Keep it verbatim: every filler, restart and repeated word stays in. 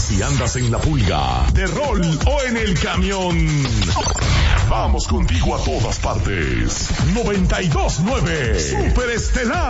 Si andas en la pulga, de rol o en el camión, vamos contigo a todas partes. noventa y dos nueve Super Estelar.